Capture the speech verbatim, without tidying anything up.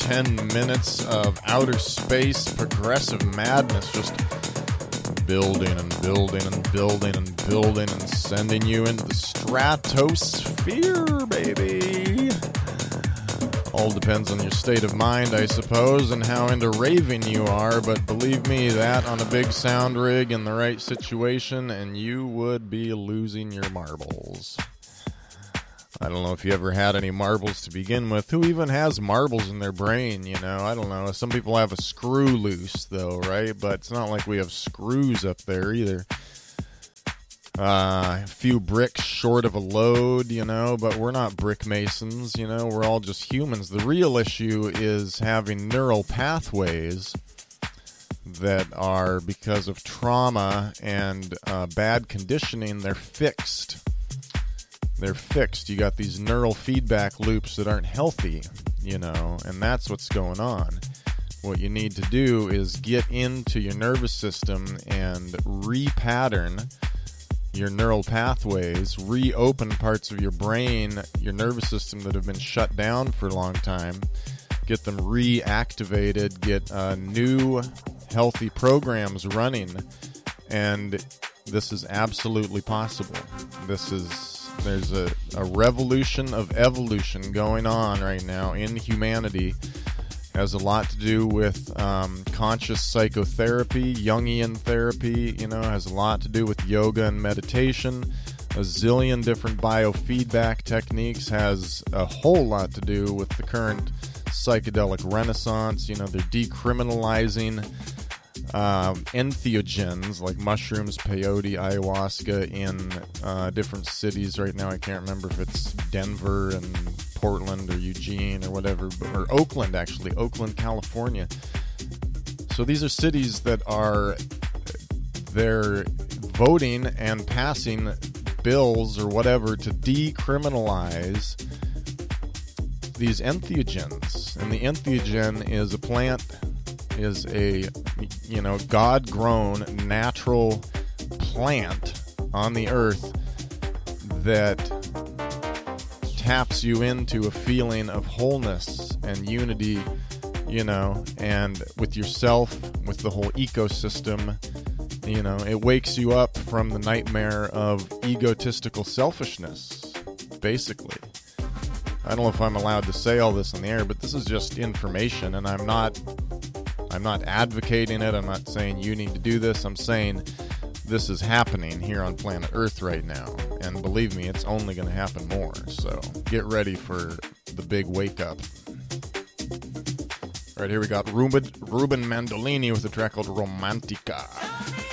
ten minutes of outer space progressive madness, just building and building and building and building and sending you into the stratosphere, baby. All depends on your state of mind, I suppose, and how into raving you are, but believe me, that on a big sound rig in the right situation, and you would be losing your marbles. I don't know if you ever had any marbles to begin with. Who even has marbles in their brain, you know? I don't know. Some people have a screw loose, though, right? But it's not like we have screws up there either. Uh, a few bricks short of a load, you know, but we're not brick masons, you know? We're all just humans. The real issue is having neural pathways that are, because of trauma and uh, bad conditioning, they're fixed. They're fixed. You got these neural feedback loops that aren't healthy, you know, and that's what's going on. What you need to do is get into your nervous system and repattern your neural pathways, reopen parts of your brain, your nervous system that have been shut down for a long time, get them reactivated, get uh, new healthy programs running, and this is absolutely possible. This is... There's a, a revolution of evolution going on right now in humanity. Has a lot to do with um, conscious psychotherapy, Jungian therapy, you know, has a lot to do with yoga and meditation. A zillion different biofeedback techniques, has a whole lot to do with the current psychedelic renaissance. You know, they're decriminalizing Um, entheogens like mushrooms, peyote, ayahuasca in uh, different cities right now. I can't remember if it's Denver and Portland or Eugene or whatever, or Oakland, actually, Oakland, California. So these are cities that are, they're voting and passing bills or whatever to decriminalize these entheogens. And the entheogen is a plant, is a, you know, God-grown natural plant on the earth that taps you into a feeling of wholeness and unity, you know, and with yourself, with the whole ecosystem. You know, it wakes you up from the nightmare of egotistical selfishness, basically. I don't know if I'm allowed to say all this on the air, but this is just information, and I'm not I'm not advocating it. I'm not saying you need to do this. I'm saying this is happening here on planet Earth right now. And believe me, it's only going to happen more. So get ready for the big wake up. All right, here we got Ruben, Ruben Mandolini with a track called Romantica.